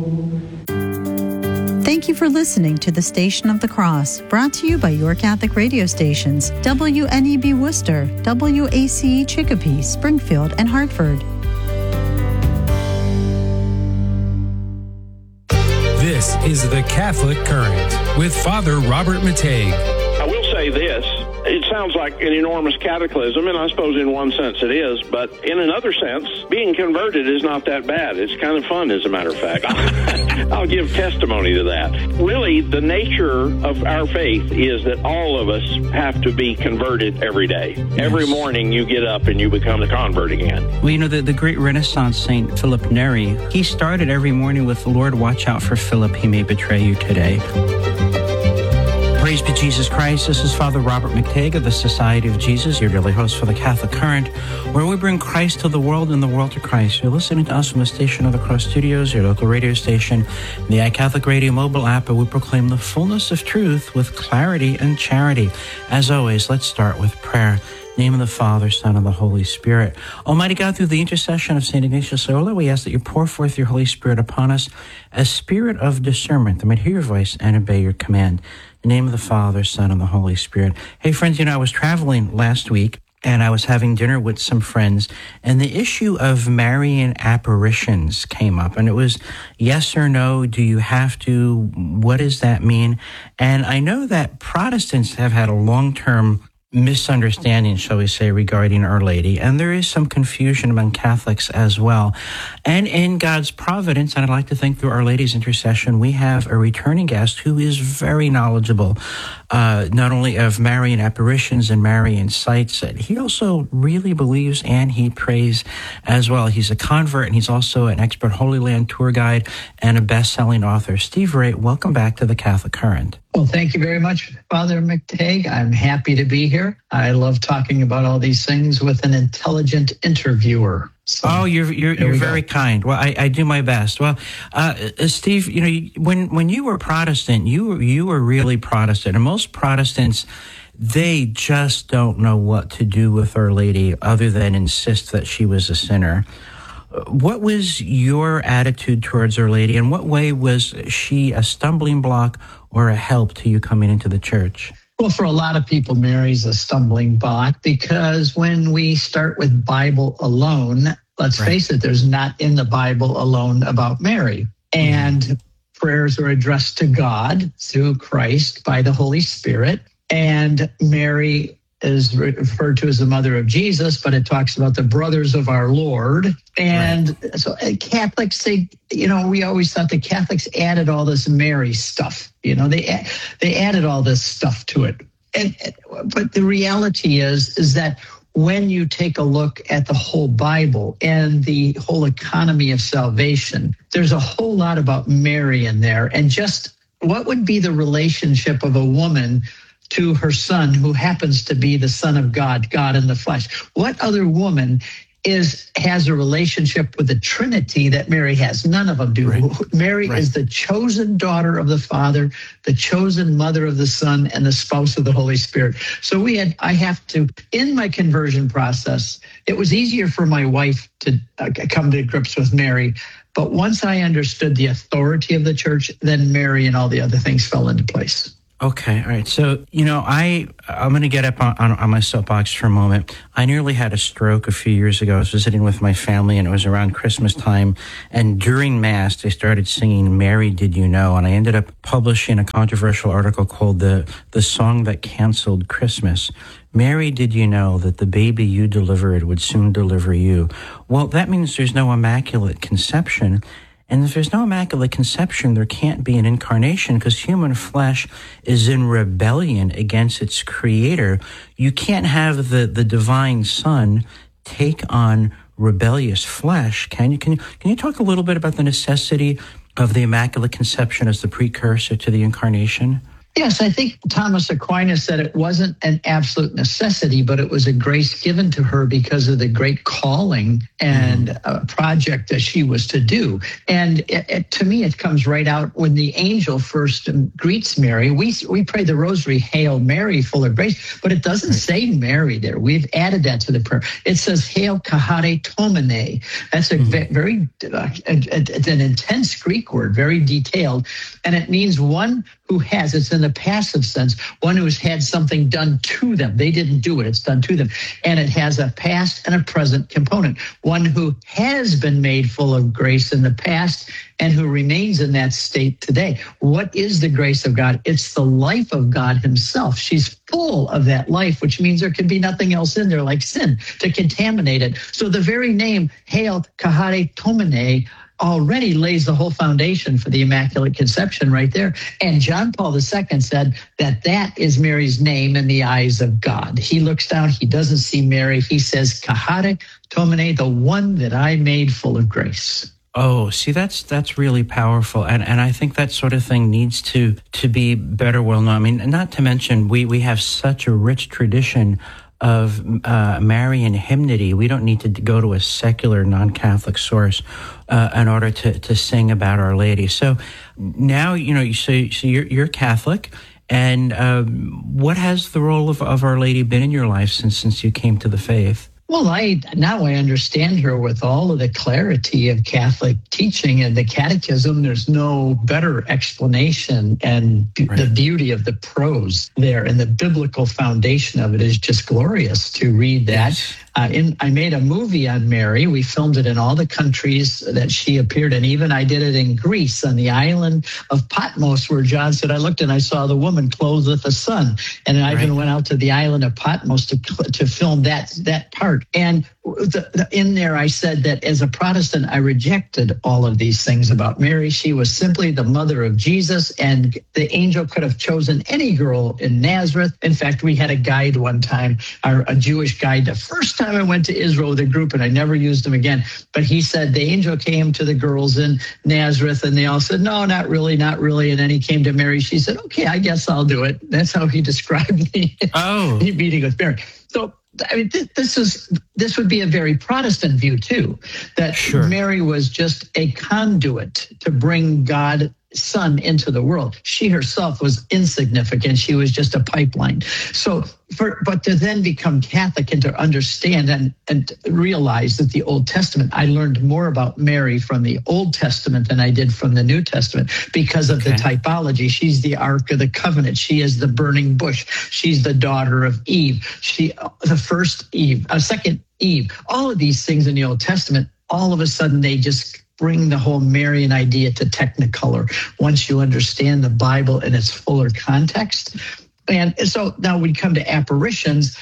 Thank you for listening to the Station of the Cross, brought to you by your Catholic radio stations, WNEB Worcester, WACE Chicopee, Springfield, and Hartford. This is the Catholic Current with Father Robert Matei. I will say this. It sounds like an enormous cataclysm, and I suppose in one sense it is, but in another sense, being converted is not that bad. It's kind of fun, as a matter of fact. I'll give testimony to that. Really, the nature of our faith is that all of us have to be converted every day. Yes. Every morning you get up and you become a convert again. Well, you know, the great Renaissance Saint Philip Neri, he started every morning with, "Lord, watch out for Philip, he may betray you today." Praise be Jesus Christ. This is Father Robert McTague of the Society of Jesus, your daily host for the Catholic Current, where we bring Christ to the world and the world to Christ. You're listening to us from the Station of the Cross Studios, your local radio station, the iCatholic Radio mobile app, where we proclaim the fullness of truth with clarity and charity. As always, let's start with prayer. In the name of the Father, Son, and the Holy Spirit. Almighty God, through the intercession of St. Ignatius Loyola, we ask that you pour forth your Holy Spirit upon us, a spirit of discernment, that we might hear your voice and obey your command. In the name of the Father, Son, and the Holy Spirit. Hey, friends, you know, I was traveling last week, and I was having dinner with some friends, and the issue of Marian apparitions came up, and it was yes or no, do you have to, what does that mean? And I know that Protestants have had a long-term misunderstanding, shall we say, regarding Our Lady, and there is some confusion among Catholics as well. And in God's providence, and I'd like to think through Our Lady's intercession, we have a returning guest who is very knowledgeable, not only of Marian apparitions and Marian sites, he also really believes and he prays as well. He's a convert, and he's also an expert Holy Land tour guide and a best-selling author. Steve Ray, welcome back to the Catholic Current. Well, thank you very much, Father McTague. I'm happy to be here. I love talking about all these things with an intelligent interviewer. So, you're very kind. Well, I do my best. Well, Steve, you know, when you were Protestant, you were really Protestant, and most Protestants, they just don't know what to do with Our Lady other than insist that she was a sinner. What was your attitude towards Our Lady, and what way was she a stumbling block or a help to you coming into the church? Well, for a lot of people, Mary's a stumbling block, because when we start with Bible alone, let's face it, there's not in the Bible alone about Mary. And prayers are addressed to God through Christ by the Holy Spirit. And Mary is referred to as the mother of Jesus, but it talks about the brothers of our Lord. And so Catholics, we always thought the Catholics added all this Mary stuff. You know, they added all this stuff to it. But the reality is that when you take a look at the whole Bible and the whole economy of salvation, there's a whole lot about Mary in there. And just what would be the relationship of a woman to her son, who happens to be the Son of God, God in the flesh? What other woman has a relationship with the Trinity that Mary has? None of them do. Right. Mary is the chosen daughter of the Father, the chosen mother of the Son, and the spouse of the Holy Spirit. So I have to, in my conversion process, it was easier for my wife to come to grips with Mary. But once I understood the authority of the church, then Mary and all the other things fell into place. Okay, all right. So, you know, I'm going to get up on my soapbox for a moment. I nearly had a stroke a few years ago. I was visiting with my family, and it was around Christmas time. And during Mass, they started singing "Mary, Did You Know?" And I ended up publishing a controversial article called The Song That Canceled Christmas. Mary, did you know that the baby you delivered would soon deliver you? Well, that means there's no Immaculate Conception. And if there's no Immaculate Conception, there can't be an incarnation, because human flesh is in rebellion against its creator. You can't have the divine Son take on rebellious flesh. Can you talk a little bit about the necessity of the Immaculate Conception as the precursor to the incarnation? Yes, I think Thomas Aquinas said it wasn't an absolute necessity, but it was a grace given to her because of the great calling and project that she was to do. And to me, it comes right out when the angel first greets Mary. We pray the rosary, Hail Mary, full of grace, but it doesn't say Mary there. We've added that to the prayer. It says Hail Kahare-tomene. That's a very, it's an intense Greek word, very detailed, and it means one who has, it's in the passive sense, one who has had something done to them. They didn't do it, it's done to them. And it has a past and a present component. One who has been made full of grace in the past and who remains in that state today. What is the grace of God? It's the life of God himself. She's full of that life, which means there can be nothing else in there like sin to contaminate it. So the very name, Hail Kahare-tomene, already lays the whole foundation for the Immaculate Conception right there. And John Paul II said that is Mary's name in the eyes of God. He looks down, he doesn't see Mary. He says, Kahare-tomene, the one that I made full of grace. Oh, see, that's really powerful. And I think that sort of thing needs to be better well known. I mean, not to mention, we have such a rich tradition of Marian hymnody. We don't need to go to a secular non-Catholic source in order to sing about Our Lady. So now, so you're Catholic, and what has the role of Our Lady been in your life since you came to the faith? Well, now I understand her with all of the clarity of Catholic teaching and the catechism. There's no better explanation, and the beauty of the prose there and the biblical foundation of it is just glorious to read that. Yes. I made a movie on Mary. We filmed it in all the countries that she appeared in. Even I did it in Greece on the island of Patmos, where John said, I looked and I saw the woman clothed with the sun. And I even went out to the island of Patmos to film that part. And in there, I said that as a Protestant, I rejected all of these things about Mary. She was simply the mother of Jesus, and the angel could have chosen any girl in Nazareth. In fact, we had a guide one time, a Jewish guide, the first time I went to Israel with a group, and I never used him again. But he said the angel came to the girls in Nazareth, and they all said, no, not really, not really. And then he came to Mary. She said, okay, I guess I'll do it. That's how he described the meeting with Mary. So, I mean, this would be a very Protestant view, too, that Mary was just a conduit to bring God Son into the world. She herself was insignificant. She was just a pipeline. So, but to then become Catholic and to understand and realize that the Old Testament, I learned more about Mary from the Old Testament than I did from the New Testament because of the typology. She's the Ark of the Covenant. She is the burning bush. She's the daughter of Eve. The first Eve, second Eve. All of these things in the Old Testament, all of a sudden they just bring the whole Marian idea to technicolor once you understand the Bible in its fuller context. And so now we come to apparitions.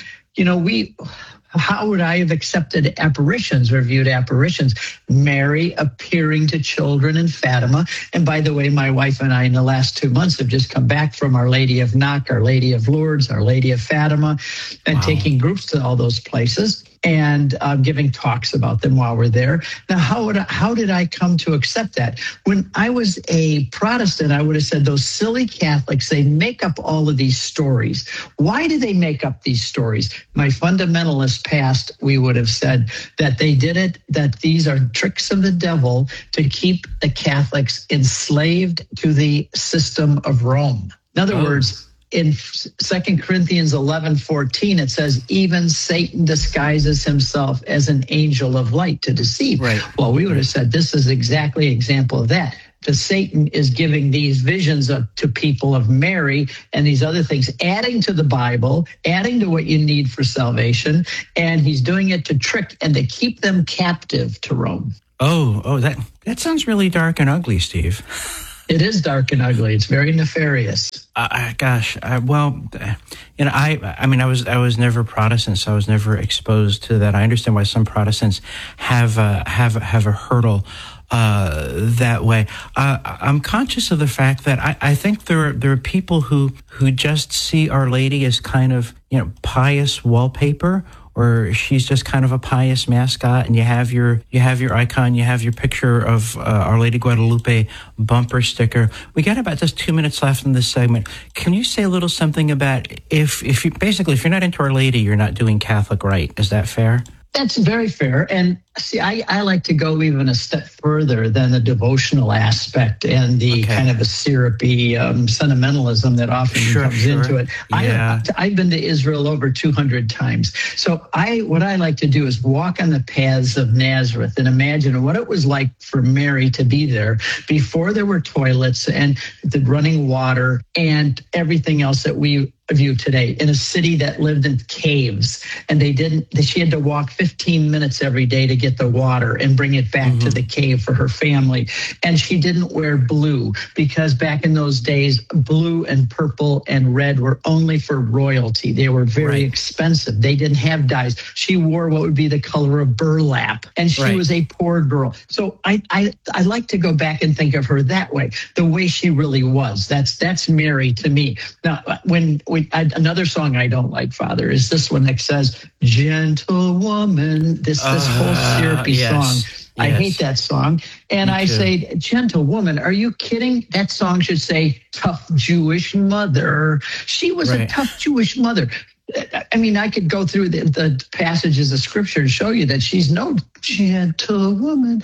How would I have accepted apparitions or viewed apparitions? Mary appearing to children in Fatima. And by the way, my wife and I in the last 2 months have just come back from Our Lady of Knock, Our Lady of Lourdes, Our Lady of Fatima, and taking groups to all those places and giving talks about them while we're there. Now, how did I come to accept that? When I was a Protestant, I would have said those silly Catholics, they make up all of these stories. Why do they make up these stories? My fundamentalist past, we would have said that they did it, that these are tricks of the devil to keep the Catholics enslaved to the system of Rome. In other words, in 2 Corinthians 11:14, it says, even Satan disguises himself as an angel of light to deceive. Right. Well, we would have said this is exactly an example of that. The Satan is giving these visions to people of Mary and these other things, adding to the Bible, adding to what you need for salvation, and he's doing it to trick and to keep them captive to Rome. That sounds really dark and ugly, Steve. It is dark and ugly. It's very nefarious. I was never Protestant, so I was never exposed to that. I understand why some Protestants have a hurdle that way. I'm conscious of the fact that I think there are people who just see Our Lady as kind of pious wallpaper or she's just kind of a pious mascot, and you have your icon, you have your picture of Our Lady Guadalupe bumper sticker. We got about just 2 minutes left in this segment. Can you say a little something about if you're not into Our Lady, you're not doing Catholic right? Is that fair? That's very fair. And see, I like to go even a step further than the devotional aspect and the kind of a syrupy sentimentalism that often comes into it. Yeah. I've been to Israel over 200 times. So what I like to do is walk on the paths of Nazareth and imagine what it was like for Mary to be there before there were toilets and the running water and everything else that we view today, in a city that lived in caves, and she had to walk 15 minutes every day to get the water and bring it back to the cave for her family. And she didn't wear blue because back in those days, blue and purple and red were only for royalty. They were very expensive. They didn't have dyes. She wore what would be the color of burlap, and she was a poor girl. So I like to go back and think of her that way, the way she really was. That's Mary to me. Now, another song I don't like, Father, is this one that says, "Gentle woman," this whole syrupy song. I hate that song. And I say, "Gentle woman, are you kidding? That song should say, tough Jewish mother." She was a tough Jewish mother. I mean, I could go through the passages of Scripture and show you that she's no gentle woman.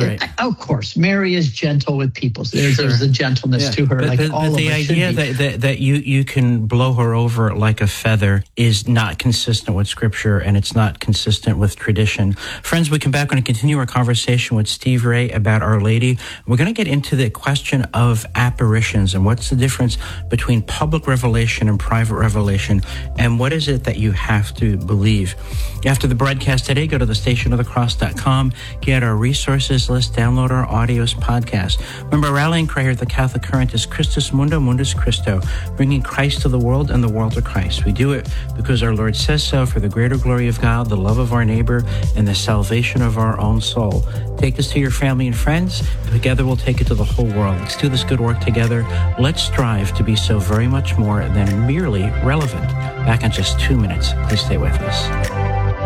Of course, Mary is gentle with people. So there's a gentleness to her. But the idea that you can blow her over like a feather is not consistent with Scripture, and it's not consistent with tradition. Friends, we come back and continue our conversation with Steve Ray about Our Lady. We're going to get into the question of apparitions and what's the difference between public revelation and private revelation, and what is it that you have to believe. After the broadcast today, go to thestationofthecross.com, get our resources list, download our audios podcast. Remember, our rallying cry here at the Catholic Current is Christus Mundo, Mundus Christo, bringing Christ to the world and the world to Christ. We do it because our Lord says so, for the greater glory of God, the love of our neighbor, and the salvation of our own soul. Take this to your family and friends. Together we'll take it to the whole world. Let's do this good work together. Let's strive to be so very much more than merely relevant. Back in just 2 minutes. Please stay with us.